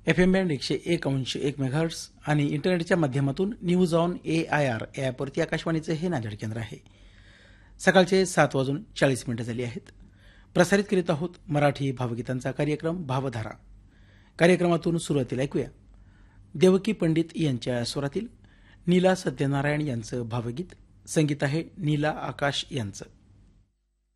FM band 101.1 megahertz आणि इंटरनेटच्या माध्यमातून न्यूज ऑन AIR या ॲपवरती आकाशवाणीचं हे नांदेड केंद्र आहे. सकाळचे 7:40 झाली आहेत. प्रसारित करीत आहोत मराठी भावगीतांचा कार्यक्रम भावधारा. कार्यक्रमातून सुरुवातीला ऐकूया देवकी पंडित यांच्या स्वरातील नीला सत्यनारायण यांचं भावगीत. संगीत आहे नीला आकाश यांचं.